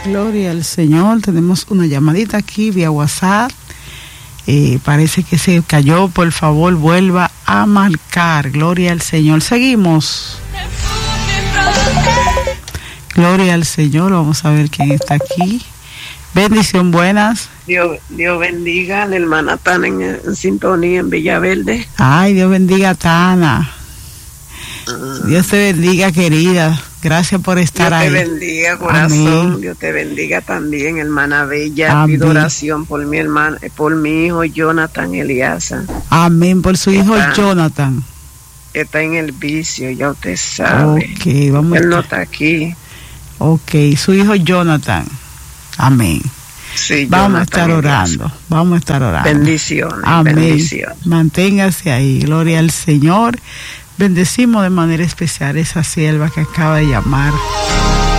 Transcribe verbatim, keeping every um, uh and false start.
Gloria al Señor. Tenemos una llamadita aquí vía WhatsApp. Eh, parece que se cayó. Por favor, vuelva a marcar. Gloria al Señor. Seguimos. Gloria al Señor. Vamos a ver quién está aquí. Bendición, buenas. Dios, Dios bendiga a la hermana Tana en, en sintonía en Villaverde. Ay, Dios bendiga a Tana. Uh, Dios te bendiga, querida. Gracias por estar ahí. Dios te bendiga, corazón. Amén. Dios te bendiga también, hermana Bella. Amén. Pido oración por mi hermano, por mi hijo Jonathan Eliasa. Amén, por su hijo está, Jonathan. Está en el vicio, ya usted sabe. Ok, vamos. Él no está aquí. Ok, su hijo Jonathan. Amén. Sí, vamos a estar orando, Eliasa. Vamos a estar orando. Bendiciones. Amén. Bendiciones. Manténgase ahí. Gloria al Señor. Bendecimos de manera especial a esa sierva que acaba de llamar.